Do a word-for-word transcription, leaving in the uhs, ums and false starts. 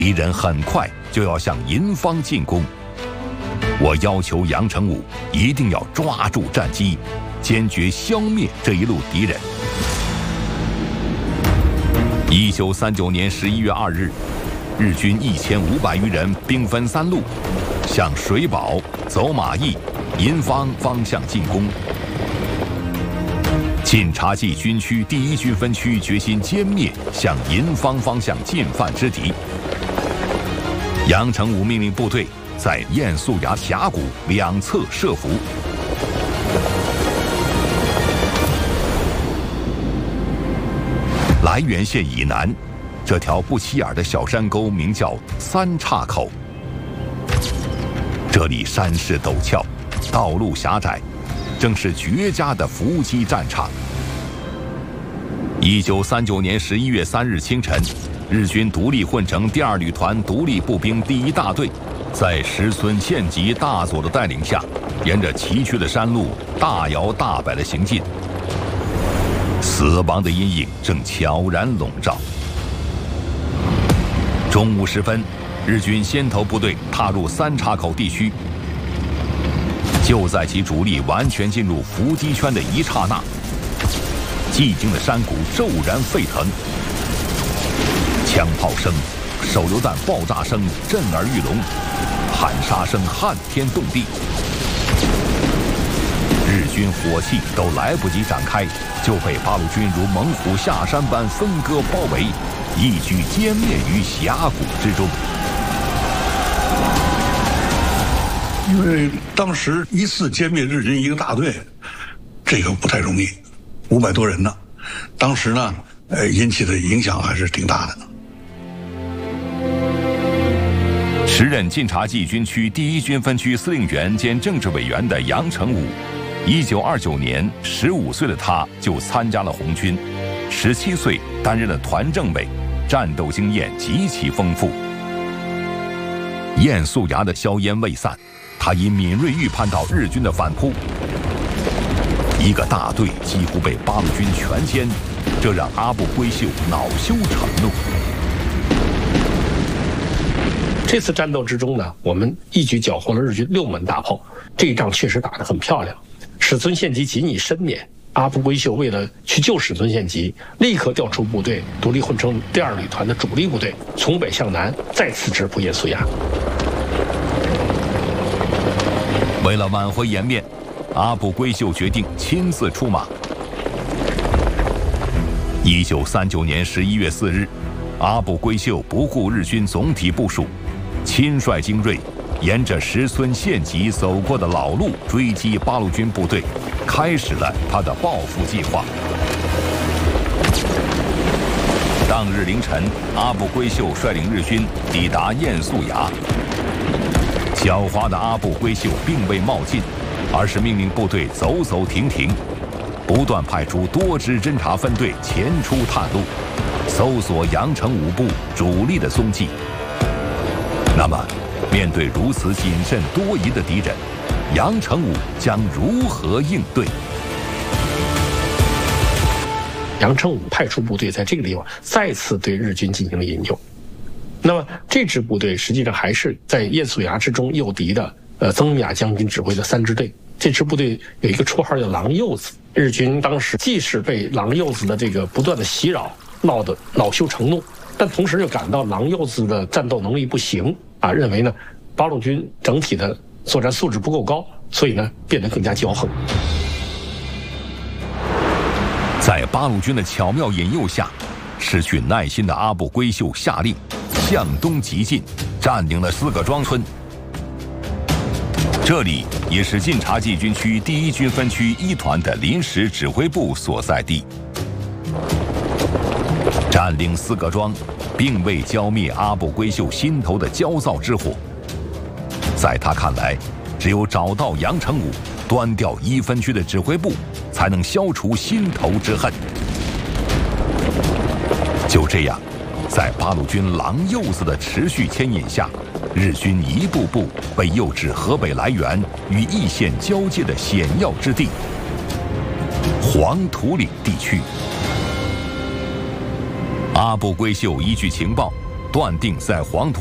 敌人很快就要向营方进攻。我要求杨成武一定要抓住战机，坚决消灭这一路敌人。一九三九年十一月二日，日军一千五百余人兵分三路，向水保、走马驿、营方方向进攻。晋察冀军区第一军分区决心歼灭向营方方向进犯之敌。杨成武命令部队在堰肃崖峡谷两侧设伏。涞源县以南，这条不起眼的小山沟名叫三岔口。这里山势陡峭，道路狭窄，正是绝佳的伏击战场。一九三九年十一月三日清晨，日军独立混成第二旅团独立步兵第一大队，在石村县级大佐的带领下，沿着崎岖的山路大摇大摆地行进。死亡的阴影正悄然笼罩。中午时分，日军先头部队踏入三岔口地区。就在其主力完全进入伏击圈的一刹那，寂静的山谷骤然沸腾，枪炮声、手榴弹爆炸声震耳欲聋，喊杀声撼天动地。日军火器都来不及展开，就被八路军如猛虎下山般分割包围，一举歼灭于峡谷之中。 因为当时一次歼灭日军一个大队，这个不太容易，五百多人呢，当时呢，呃，引起的影响还是挺大的。 时任晋察冀军区第一军分区司令员兼政治委员的杨成武，一九二九年十五岁的他就参加了红军，十七岁担任了团政委，战斗经验极其丰富。堰肃崖的硝烟未散，他已敏锐预判到日军的反扑，一个大队几乎被八路军全歼，这让阿部圭秀恼羞成怒。 这次战斗之中呢，我们一举缴获了日军六门大炮，这一仗确实打得很漂亮。史村县级仅以身免，阿部圭秀为了去救史村县级，立刻调出部队，独立混成第二旅团的主力部队，从北向南再次直扑堰肃崖。 为了挽回颜面，阿部圭秀决定亲自出马。一九三九年十一月四日，阿部圭秀不顾日军总体部署，亲率精锐，沿着石村县级走过的老路追击八路军部队，开始了他的报复计划。当日凌晨，阿部圭秀率领日军抵达堰肃崖。狡猾的阿部圭秀并未冒进，而是命令部队走走停停，不断派出多支侦察分队前出探路，搜索杨成武部主力的踪迹。那么，面对如此谨慎多疑的敌人，杨成武将如何应对？ 杨成武派出部队在这个地方再次对日军进行了引诱。那么这支部队实际上还是在堰肃崖之中诱敌的，呃，曾雅将军指挥的三支队。这支部队有一个绰号叫狼柚子。日军当时既是被狼柚子的这个不断的袭扰闹得恼羞成怒，但同时又感到狼柚子的战斗能力不行啊，认为呢八路军整体的作战素质不够高，所以呢变得更加骄横。 在八路军的巧妙引诱下，失去耐心的阿部圭秀下令向东急进，占领了四个庄村。这里也是晋察冀军区第一军分区一团的临时指挥部所在地。占领四个庄，并未浇灭阿部圭秀心头的焦躁之火。在他看来，只有找到杨成武，端掉一分区的指挥部，才能消除心头之恨。就这样，在八路军狼柚子的持续牵引下，日军一步步被诱至河北涞源与易县交界的险要之地——黄土岭地区。阿部圭秀依据情报， 断定在黄土